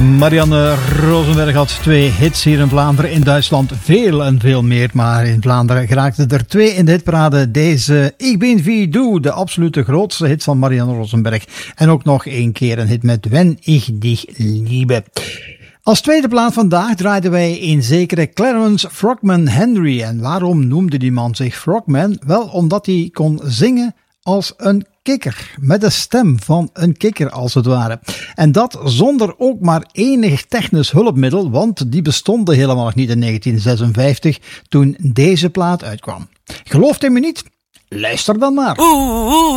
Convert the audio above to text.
Marianne Rosenberg had 2 hits hier in Vlaanderen. In Duitsland veel en veel meer. Maar in Vlaanderen geraakten er 2 in de hitparade. Deze Ik bin wie du, de absolute grootste hit van Marianne Rosenberg. En ook nog 1 keer een hit met Wenn ich dich liebe. Als tweede plaat vandaag draaiden wij een zekere Clarence Frogman Henry. En waarom noemde die man zich Frogman? Wel, omdat hij kon zingen als een kikker, met de stem van een kikker als het ware. En dat zonder ook maar enig technisch hulpmiddel, want die bestonden helemaal nog niet in 1956 toen deze plaat uitkwam. Gelooft u me niet? Luister dan maar.